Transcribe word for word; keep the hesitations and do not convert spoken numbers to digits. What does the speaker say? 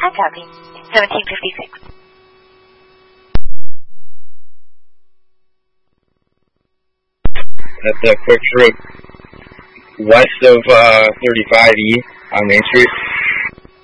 Hi, copy. seventeen fifty-six. That's a quick trip west of uh, thirty-five E on Main Street.